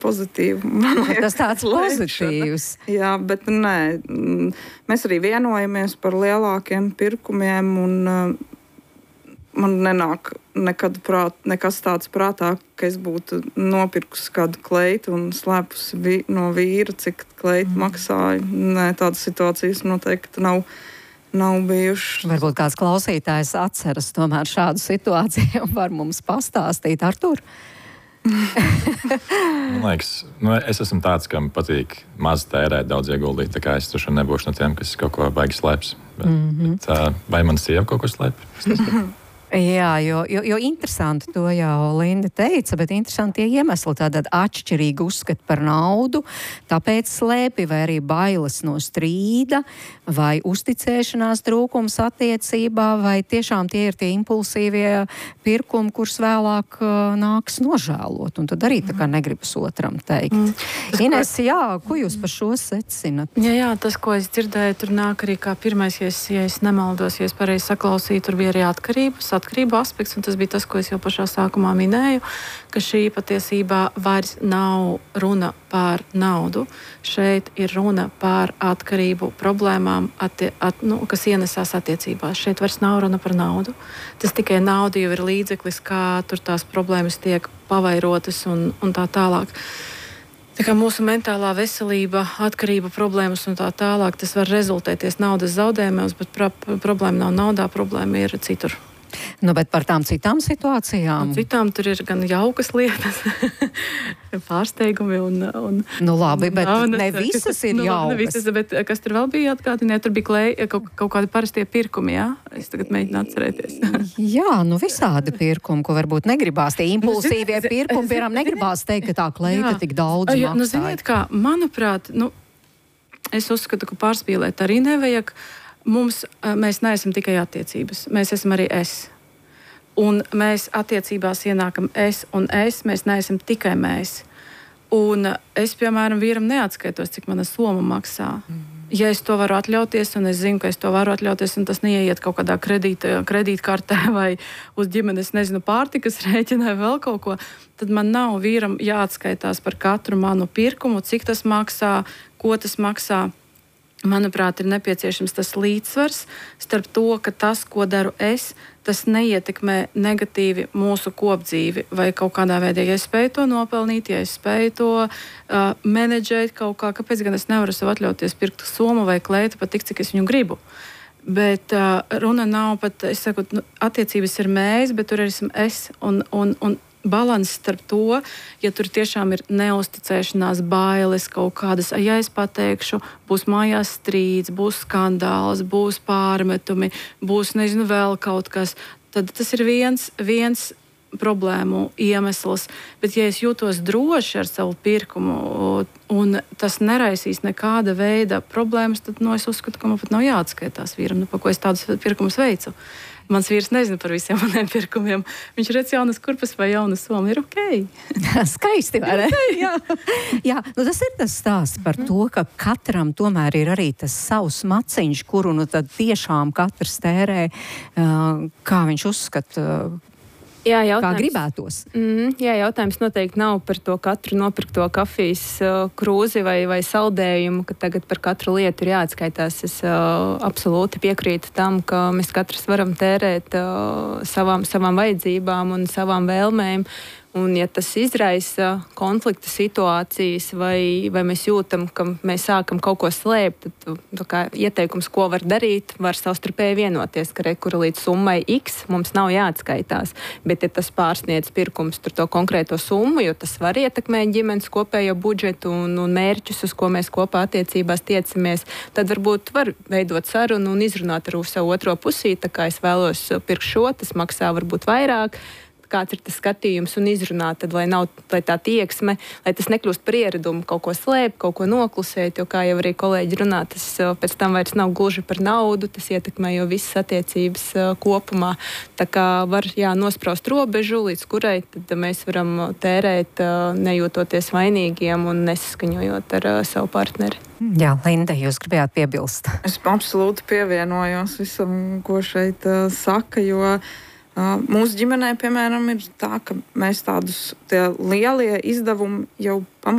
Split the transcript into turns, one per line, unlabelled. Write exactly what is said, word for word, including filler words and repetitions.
pozitīva. Man
tas tāds pozitīvs.
Jā, bet nē, mēs arī vienojamies par lielākiem pirkumiem un man nenāk nekad prāt, nekas tāds prātā, ka es būtu nopirkusi kādu kleitu un slēpusi vi, no vīra, cik kleita mm. maksāja. Nē, tādas situācijas noteikti nav. Nav bijuši.
Varbūt kāds klausītājs atceras tomēr šādu situāciju un var mums pastāstīt. Artur?
Man liekas, nu, es esmu tāds, kam patīk maz tērēt, daudz ieguldīt. Tā kā es tur nebūšu no tiem, kas kaut ko baigi slēps. Bet, mm-hmm. bet, uh, vai man sieva kaut ko slēp?
Jā, jo, jo, jo interesanti to jau Linda teica, bet interesanti tie iemesli, tātad atšķirīgi uzskati par naudu, tāpēc slēpi vai arī bailes no strīda, vai uzticēšanās trūkums attiecībā, vai tiešām tie ir tie impulsīvie pirkumi, kurus vēlāk uh, nāks nožēlot, un tad arī tā kā negribas otram teikt. Mm. Ines, jā, ko jūs par šo secinat?
Jā, jā, tas, ko es dzirdēju, tur nāk arī kā pirmais, ja es, ja es nemaldos, ja es pareizi saklausīju, tur bija arī atkarības, atkarību aspekts, un tas bija tas, ko es jau pašā sākumā minēju, ka šī patiesībā vairs nav runa par naudu. Šeit ir runa par atkarību problēmām, attie, at, nu, kas ienesās attiecībās. Šeit vairs nav runa par naudu. Tas tikai nauda jau ir līdzeklis, kā tur tās problēmas tiek pavairotas un, un tā tālāk. Tā kā mūsu mentālā veselība, atkarība, problēmas un tā tālāk, tas var rezultēties naudas zaudējumos, bet pra, problēma nav naudā, problēma ir citur.
Nu, bet par tām citām situācijām?
Un citām tur ir gan jaukas lietas, pārsteigumi un... un
nu labi, bet
un,
ne visas ir
nu,
jaukas.
Ne visas, bet kas tur vēl bija atgādinē, tur bija klei, kaut, kaut kādi parastie pirkumi, jā? Es tagad mēģinu atcerēties.
Jā, nu visādi pirkumi, ko varbūt negribās. Tie impulsīvie pirkumi, piemēram, negribās teikt, ka tā kleita tik daudz
jā,
maksāja.
Nu, ziniet kā, manuprāt, nu, es uzskatu, ka pārspīlēt arī nevajag. Mums, mēs neesam tikai attiecības, mēs esam arī es. Un mēs attiecībās ienākam es un es, mēs neesam tikai mēs. Un es, piemēram, vīram neatskaitos, cik mana soma maksā. Mm. Ja es to varu atļauties, un es zinu, ka es to varu atļauties, un tas neieiet kaut kādā kredīta, kredītkartē vai uz ģimenes, nezinu, pārtikas rēķinā vai vēl kaut ko, tad man nav vīram jāatskaitās par katru manu pirkumu, cik tas maksā, ko tas maksā. Manuprāt, ir nepieciešams tas līdzsvars starp to, ka tas, ko daru es, tas neietekmē negatīvi mūsu kopdzīvi vai kaut kādā veidā, ja es spēju to nopelnīt, ja es spēju to uh, menedžēt kaut kā, kāpēc gan es nevaru sev atļauties pirkt somu vai kleitu pat tik, cik es viņu gribu. Bet uh, runa nav pat, es saku, nu, attiecības ir mēs, bet tur esmu es un, un, un balans starp to, ja tur tiešām ir neusticēšanās, bailes kaut kādas, ja es pateikšu, būs mājās strīds, būs skandāls, būs pārmetumi, būs, nezinu, vēl kaut kas, tad tas ir viens, viens problēmu iemesls. Bet ja es jūtos droši ar savu pirkumu un tas neraisīs nekāda veida problēmas, tad, nu, es uzskatu, ka man pat nav jāatskaitās vīram, nu, pa ko es tādus pirkumus veicu. Mans vīrs nezina par visiem maniem pirkumiem. Viņš redz jaunas kurpes vai jaunas somu. Ir ok.
Skaisti, vai ne? Jā. Jā, nu tas ir tas stāsts par to, ka katram tomēr ir arī tas savs maciņš, kuru nu tad tiešām katrs tērē, kā viņš uzskata,
Jā,
kā gribētos.
Mm, jā, jautājums noteikti nav par to katru nopirkto kafijas uh, krūzi vai, vai saldējumu, ka tagad par katru lietu ir jāatskaitās. Es uh, absolūti piekrītu tam, ka mēs katrs varam tērēt uh, savām, savām vajadzībām un savām vēlmēm. Un, ja tas izraisa konflikta situācijas, vai, vai mēs jūtam, ka mēs sākam kaut ko slēpt, tad kā, ieteikums, ko var darīt, var savstarpēji vienoties, ka rekura līdz summai X mums nav jāatskaitās. Bet, ja tas pārsniedz pirkums tur to konkrēto summu, jo tas var ietekmēt ģimenes kopējo budžetu un, un mērķus, uz ko mēs kopā attiecībās tiecamies, tad varbūt var veidot sarunu un izrunāt ar savu otro pusī, tā kā es vēlos pirkt šo, tas maksā varbūt vairāk. Kāds ir tas skatījums un izrunāt, tad, lai nav lai tā tieksme, lai tas nekļūst par ieradumu, kaut ko slēpt, kaut ko noklusēt, jo, kā jau arī kolēģi runā, tas pēc tam vairs nav gluži par naudu, tas ietekmē jau visas attiecības uh, kopumā. Tā kā var, jā, nospraust robežu, līdz kurai tad mēs varam tērēt, uh, nejūtoties vainīgiem un nesaskaņojot ar uh, savu partneri.
Jā, Linda, jūs gribējāt piebilst?
Es absolūti pievienojos visam, ko šeit uh, saka, jo Uh, mūsu ģimenē, piemēram, ir tā, ka mēs tādus tie lielie izdevumi jau pamatā